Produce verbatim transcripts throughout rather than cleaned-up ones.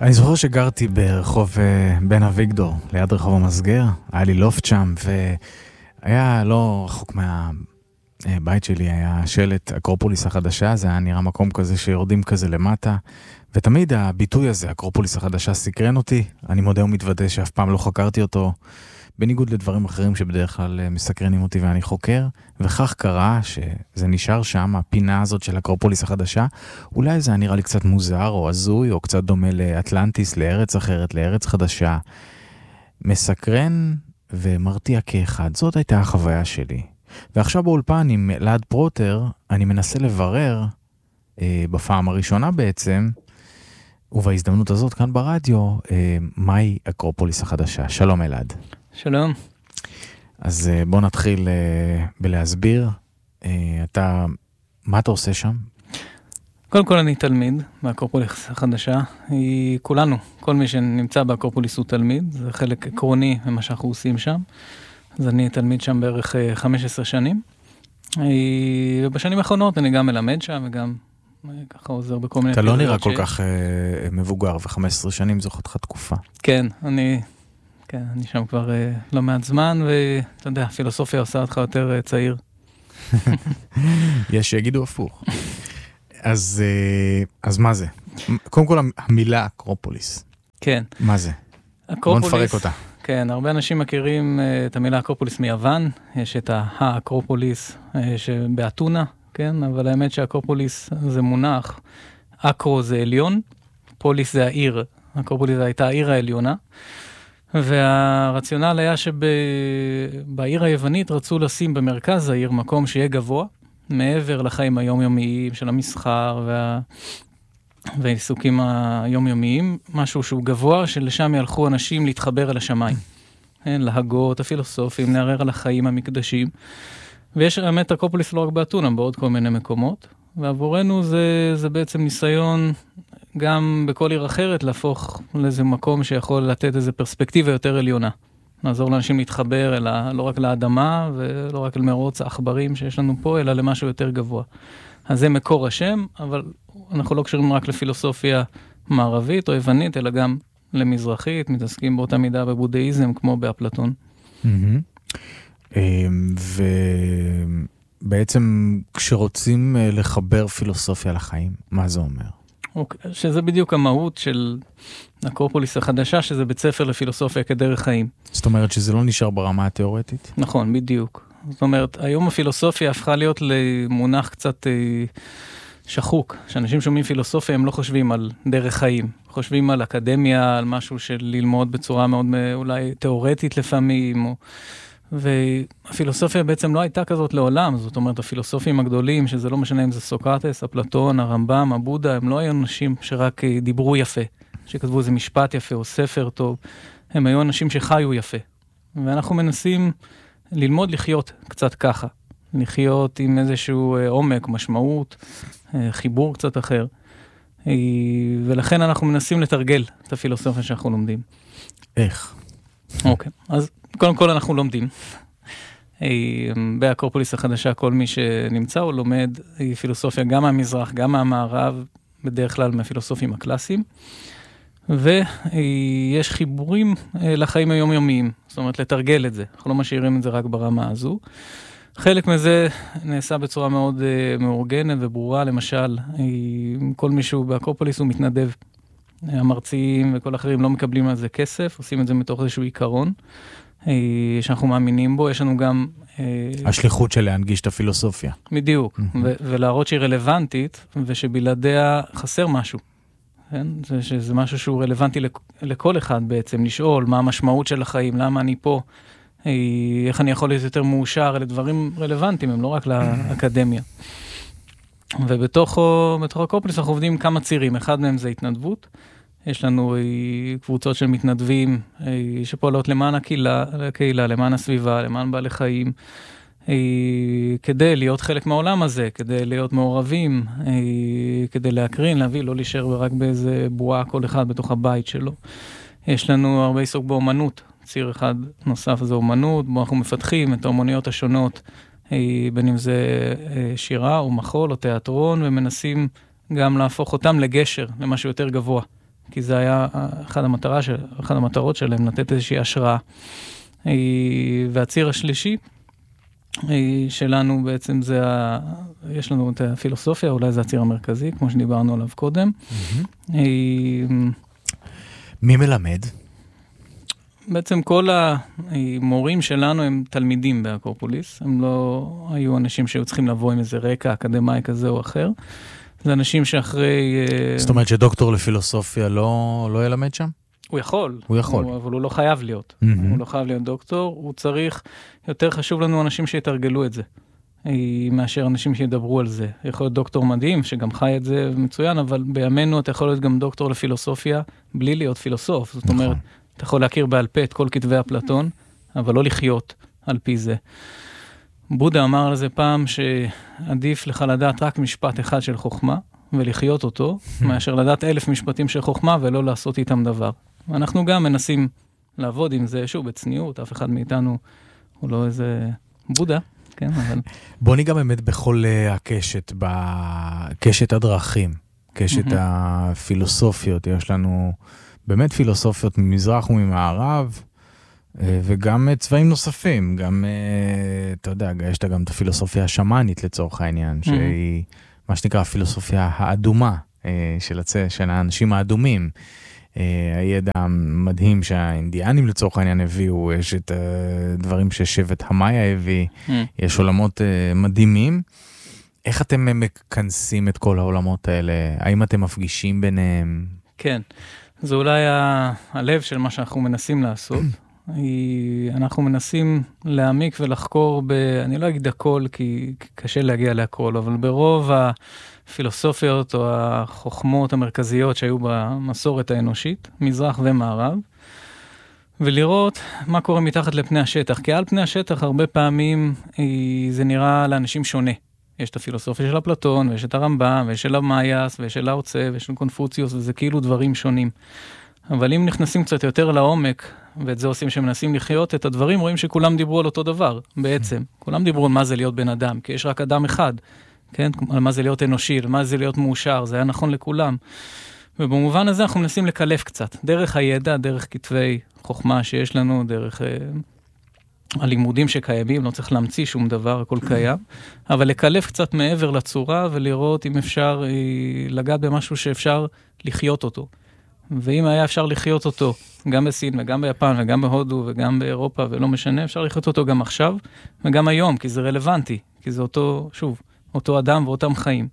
אני זוכר שגרתי ברחוב בן אביגדור, ליד רחוב המסגר, היה לי לופט שם, והיה לא רחוק מהבית שלי, היה שלט אקרופוליס החדשה, זה היה נראה מקום כזה שיורדים כזה למטה, ותמיד הביטוי הזה, אקרופוליס החדשה, סקרן אותי, אני מודה ומתוודה שאף פעם לא חקרתי אותו, בניגוד לדברים אחרים שבדרך כלל מסקרנים אותי ואני חוקר, וכך קרה שזה נשאר שם, הפינה הזאת של אקרופוליס החדשה, אולי זה נראה לי קצת מוזר או הזוי, או קצת דומה לאטלנטיס, לארץ אחרת, לארץ חדשה, מסקרן ומרתיע כאחד, זאת הייתה החוויה שלי. ועכשיו באולפן עם אלעד פרוטר, אני מנסה לברר, אה, בפעם הראשונה בעצם, ובהזדמנות הזאת כאן ברדיו, אה, מהי אקרופוליס החדשה. שלום אלעד. שלום. אז בוא נתחיל בלהסביר, אתה, מה אתה עושה שם? קודם כל אני תלמיד באקרופוליס החדשה, היא כולנו, כל מי שנמצא באקרופוליס הוא תלמיד, זה חלק עקרוני ממה שאנחנו עושים שם, אז אני תלמיד שם בערך חמש עשרה שנים, ובשנים האחרונות אני גם מלמד שם וגם ככה עוזר בכל מיני... אתה לא נראה כל כך מבוגר, ו-חמש עשרה שנים זו חתיכת תקופה. כן, אני... כן, אני שם כבר uh, לא מעט זמן, ואתה יודע, הפילוסופיה עושה אותך יותר uh, צעיר. יש שיגידו הפוך. אז, uh, אז מה זה? קודם כל המילה אקרופוליס. כן. מה זה? אקרופוליס, בוא נפרק אותה. כן, הרבה אנשים מכירים uh, את המילה אקרופוליס מיוון, יש את האקרופוליס uh, שבאתונה, כן, אבל האמת שהאקרופוליס זה מונח, אקרו זה עליון, פוליס זה העיר, אקרופוליס הייתה העיר העליונה, והרציונל היה שבעיר היוונית רצו לשים במרכז העיר מקום שיהיה גבוה, מעבר לחיים היומיומיים של המסחר וה... והעיסוקים היומיומיים, משהו שהוא גבוה, שלשם ילכו אנשים להתחבר אל השמיים. להגות, הפילוסופים, לערער על החיים המקדשים. ויש האמת אקרופוליס לא רק באתונה, בעוד כל מיני מקומות. ועבורנו זה, זה בעצם ניסיון גם בכל עיר אחרת להפוך לאיזה מקום שיכול לתת איזו פרספקטיבה יותר עליונה. לעזור לאנשים להתחבר אל, לא רק לאדמה ולא רק אל מרוץ העכברים שיש לנו פה, אלא למשהו יותר גבוה. אז זה מקור השם, אבל אנחנו לא קשרים רק לפילוסופיה מערבית או יוונית, אלא גם למזרחית, מתעסקים באותה מידה בבודהיזם כמו באפלטון. ובעצם כשרוצים לחבר פילוסופיה לחיים, מה זה אומר? אוקיי, שזה בדיוק המהות של אקרופוליס החדשה, שזה בית ספר לפילוסופיה כדרך חיים. זאת אומרת שזה לא נשאר ברמה התיאורטית? נכון, בדיוק. זאת אומרת, היום הפילוסופיה הפכה להיות למונח קצת אה, שחוק. כשאנשים שומעים פילוסופיה, הם לא חושבים על דרך חיים. חושבים על אקדמיה, על משהו של ללמוד בצורה מאוד אולי תיאורטית לפעמים, או... והפילוסופיה בעצם לא הייתה כזאת לעולם, זאת אומרת, הפילוסופים הגדולים, שזה לא משנה אם זה סוקרטס, אפלטון, הרמב"ם, הבודה, הם לא היו אנשים שרק דיברו יפה, שכתבו איזה משפט יפה או ספר טוב, הם היו אנשים שחיו יפה. ואנחנו מנסים ללמוד לחיות קצת ככה, לחיות עם איזשהו עומק, משמעות, חיבור קצת אחר, ולכן אנחנו מנסים לתרגל את הפילוסופיה שאנחנו לומדים. איך? אוקיי, אז קודם כל אנחנו לומדים. באקרופוליס החדשה, כל מי שנמצא הוא לומד פילוסופיה גם מהמזרח, גם מהמערב, בדרך כלל מהפילוסופים הקלאסיים, ויש חיבורים לחיים היומיומיים, זאת אומרת לתרגל את זה, אנחנו לא משאירים את זה רק ברמה הזו. חלק מזה נעשה בצורה מאוד מאורגנת וברורה, למשל, כל מישהו באקרופוליס הוא מתנדב, המרצים וכל אחרים לא מקבלים על זה כסף, עושים את זה מתוך איזשהו עיקרון, שאנחנו מאמינים בו, יש לנו גם... השליחות של להנגיש את הפילוסופיה. בדיוק, ו- ולהראות שהיא רלוונטית, ושבלעדיה חסר משהו. כן? זה, שזה משהו שהוא רלוונטי לכ- לכל אחד בעצם, לשאול מה המשמעות של החיים, למה אני פה, איך אני יכול להיות יותר מאושר, אלה דברים רלוונטיים, הם לא רק לאקדמיה. ובתוך אקרופוליס אנחנו עובדים כמה צירים, אחד מהם זה התנדבות, יש לנו קבוצות של מתנדבים שפועלות למען הקהילה, הקהילה, למען הסביבה, למען בעלי חיים, כדי להיות חלק מהעולם הזה, כדי להיות מעורבים, כדי להקרין, להביא, לא להישאר רק באיזה בועה כל אחד בתוך הבית שלו. יש לנו הרבה עיסוק באומנות, ציר אחד נוסף זה אומנות, בו אנחנו מפתחים את האומנויות השונות, בין אם זה שירה או מחול או תיאטרון, ומנסים גם להפוך אותם לגשר, למשהו יותר גבוה. כי זה היה אחד המטרה של, אחד המטרות שלהם, לתת איזושהי השראה. והציר השלישי שלנו בעצם זה, ה... יש לנו את הפילוסופיה, אולי זה הציר המרכזי, כמו שדיברנו עליו קודם. מי מלמד? בעצם כל המורים שלנו הם תלמידים באקרופוליס, הם לא היו אנשים שהיו צריכים לבוא עם איזה רקע אקדמי כזה או אחר, זה אנשים שאחרי... זאת אומרת שדוקטור לפילוסופיה לא, לא ילמד שם? הוא יכול. הוא יכול. הוא, אבל הוא לא חייב להיות. Mm-hmm. הוא לא חייב להיות דוקטור, הוא צריך, יותר חשוב לנו אנשים שיתרגלו את זה, מאשר אנשים שידברו על זה. יכול להיות דוקטור מדהים, שגם חי את זה מצוין, אבל בימינו אתה יכול להיות גם דוקטור לפילוסופיה, בלי להיות פילוסוף. זאת אומרת, אתה יכול להכיר בעל פה את כל כתבי אפלטון, אבל לא לחיות על פי זה. בודה אמר על זה פעם שעדיף לך לדעת רק משפט אחד של חוכמה, ולחיות אותו, מאשר לדעת אלף משפטים של חוכמה ולא לעשות איתם דבר. ואנחנו גם מנסים לעבוד עם זה, שוב, בצניעות, אף אחד מאיתנו הוא לא איזה בודה, כן, אבל... בוא ניגע באמת בכל הקשת, בקשת הדרכים, קשת הפילוסופיות, יש לנו באמת פילוסופיות ממזרח וממערב, וגם צבעים נוספים, גם, אתה יודע, יש גם את הפילוסופיה השמאנית לצורך העניין, שהיא מה שנקרא הפילוסופיה האדומה של, הצ... של האנשים האדומים. הידע המדהים שהאינדיאנים לצורך העניין הביאו, יש את הדברים ששבט המאיה הביא, יש עולמות מדהימים. איך אתם מכנסים את כל העולמות האלה? האם אתם מפגישים ביניהם? כן, זה אולי ה... הלב של מה שאנחנו מנסים לעשות. אנחנו מנסים להעמיק ולחקור ב... אני לא אגיד הכל, כי קשה להגיע להכל, אבל ברוב הפילוסופיות או החוכמות המרכזיות שהיו במסורת האנושית, מזרח ומערב, ולראות מה קורה מתחת לפני השטח. כי על פני השטח הרבה פעמים זה נראה לאנשים שונה. יש את הפילוסופיה של אפלטון, ויש את הרמב"ם, ויש של המאייס, ויש של לאוצה, ויש של קונפוציוס, וזה כאילו דברים שונים. אבל אם נכנסים קצת יותר לעומק, ואת זה עושים שמנסים לחיות את הדברים, רואים שכולם דיברו על אותו דבר, בעצם. כולם דיברו על מה זה להיות בן אדם, כי יש רק אדם אחד, כן? על מה זה להיות אנושי, על מה זה להיות מאושר, זה היה נכון לכולם. ובמובן הזה אנחנו מנסים לקלף קצת, דרך הידע, דרך כתבי חוכמה שיש לנו, דרך אה, הלימודים שקיימים, לא צריך להמציא שום דבר, הכל קיים, אבל לקלף קצת מעבר לצורה, ולראות אם אפשר אה, לגעת במשהו שאפשר לחיות אותו. ואם היה אפשר לחיות אותו, גם בסין וגם ביפן וגם בהודו וגם באירופה ולא משנה, אפשר לחיות אותו גם עכשיו וגם היום, כי זה רלוונטי, כי זה אותו, שוב, אותו אדם ואותם חיים.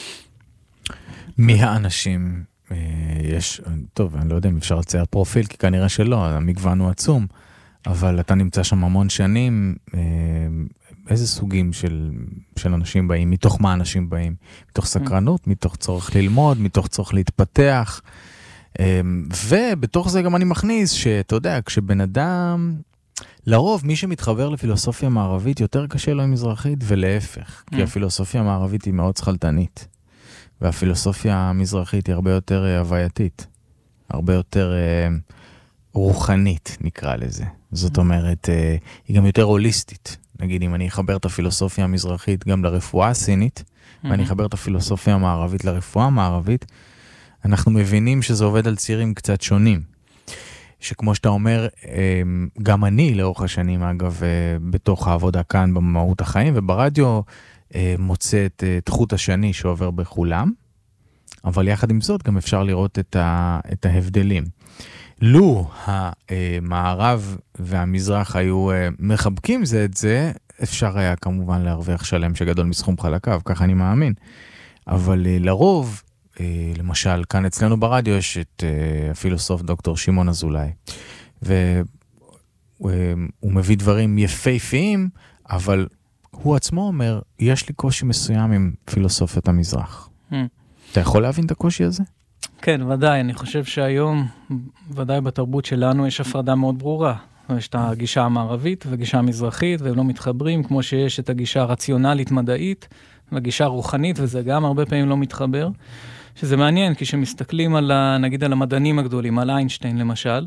מי האנשים? יש, טוב, אני לא יודע אם אפשר לצייר פרופיל, כי כנראה שלא, המגוון הוא עצום, אבל אתה נמצא שם המון שנים, איזה סוגים של, של אנשים באים? מתוך מה אנשים באים? מתוך סקרנות, מתוך צורך ללמוד, מתוך צורך להתפתח, ובתוך זה גם אני מכניס שאתה יודע, כשבן אדם, לרוב מי שמתחבר לפילוסופיה מערבית יותר קשה לו עם מזרחית ולהפך, כי הפילוסופיה המערבית היא מאוד שכלתנית, והפילוסופיה המזרחית היא הרבה יותר הווייתית, הרבה יותר רוחנית נקרא לזה. זאת אומרת, היא גם יותר הוליסטית. נגיד אם אני אחבר את הפילוסופיה המזרחית גם לרפואה הסינית, ואני אחבר את הפילוסופיה המערבית לרפואה המערבית, אנחנו מבינים שזה עובד על צירים קצת שונים. שכמו שאתה אומר, גם אני לאורך השנים, אגב, בתוך העבודה כאן במהות החיים, וברדיו מוצא את חוט השני שעובר בכולם, אבל יחד עם זאת גם אפשר לראות את, ה, את ההבדלים. לו המערב והמזרח היו מחבקים זה את זה, אפשר היה כמובן להרוויח שלם שגדול מסכום חלקיו, ככה אני מאמין. אבל לרוב, למשל, כאן אצלנו ברדיו יש את הפילוסוף דוקטור שמעון אזולאי, והוא מביא דברים יפהפיים, אבל הוא עצמו אומר, יש לי קושי מסוים עם פילוסופיות המזרח. אתה יכול להבין את הקושי הזה? כן, ודאי. אני חושב שהיום, ודאי בתרבות שלנו, יש הפרדה מאוד ברורה. יש את הגישה המערבית והגישה המזרחית, והם לא מתחברים, כמו שיש את הגישה הרציונלית מדעית, והגישה הרוחנית, וזה גם הרבה פעמים לא מתחבר. שזה מעניין, כי כשמסתכלים על, נגיד, על המדענים הגדולים, על איינשטיין למשל,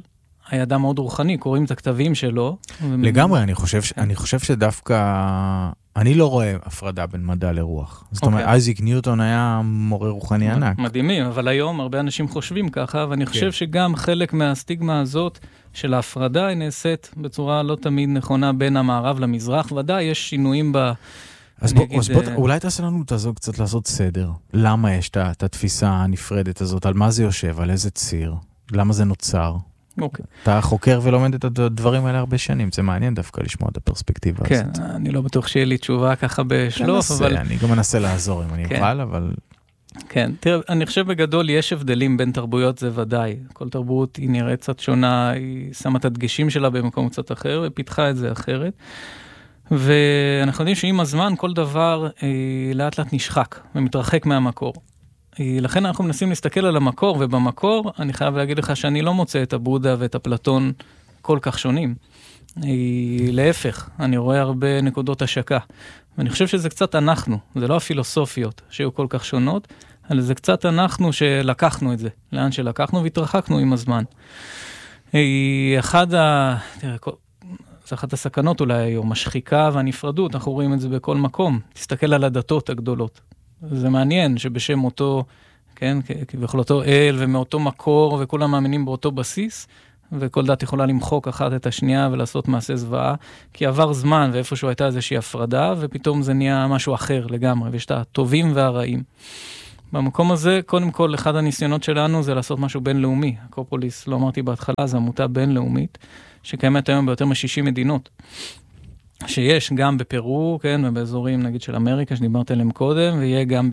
היה אדם מאוד רוחני, קוראים את הכתבים שלו. לגמרי, אני חושב, אני חושב שדווקא, אני לא רואה הפרדה בין מדע לרוח. זאת אומרת, אייזיק ניוטון היה מורה רוחני ענק. מדהימים, אבל היום הרבה אנשים חושבים ככה, ואני חושב שגם חלק מהסטיגמה הזאת של ההפרדה היא נעשית בצורה לא תמיד נכונה בין המערב למזרח, ודאי יש שינויים ב... אז בוא, אז בוא, אולי תעשה לנו את הזו קצת לעשות סדר. למה יש את התפיסה הנפרדת הזאת? על מה זה יושב? על איזה ציר? למה זה נוצר? אוקיי. אתה חוקר ולומד את הדברים האלה הרבה שנים. זה מעניין דווקא לשמוע את הפרספקטיבה הזאת. כן, אני לא בטוח שיהיה לי תשובה ככה בשלוף, אבל... אני גם מנסה לעזור אם אני אוכל, אבל... כן, תראה, אני חושב בגדול יש הבדלים בין תרבויות, זה ודאי. כל תרבות היא נראית קצת שונה, היא שמה את הדגשים שלה במקום קצת אחר, ופיתחה את זה אחרת. ואנחנו יודעים שעם הזמן כל דבר אה, לאט לאט נשחק ומתרחק מהמקור. אה, לכן אנחנו מנסים להסתכל על המקור, ובמקור אני חייב להגיד לך שאני לא מוצא את הבודה ואת אפלטון כל כך שונים. אה, להפך, אני רואה הרבה נקודות השקה. ואני חושב שזה קצת אנחנו, זה לא הפילוסופיות שהיו כל כך שונות, אלא זה קצת אנחנו שלקחנו את זה, לאן שלקחנו והתרחקנו עם הזמן. אה, אחד ה... תראה, זה אחת הסכנות אולי היום, השחיקה והנפרדות, אנחנו רואים את זה בכל מקום. תסתכל על הדתות הגדולות. זה מעניין שבשם אותו, כן, כביכול אותו אל ומאותו מקור, וכולם מאמינים באותו בסיס, וכל דת יכולה למחוק אחת את השנייה ולעשות מעשה זוועה, כי עבר זמן ואיפשהו הייתה איזושהי הפרדה, ופתאום זה נהיה משהו אחר לגמרי, ויש את הטובים והרעים. במקום הזה, קודם כל, אחד הניסיונות שלנו זה לעשות משהו בינלאומי. אקרופוליס, לא אמרתי בהתחלה, זו עמותה בינלאומית, שקיימת היום ביותר מ-שישים מדינות. שיש גם בפרו, כן, ובאזורים, נגיד, של אמריקה, שדיברתי עליהם קודם, ויהיה גם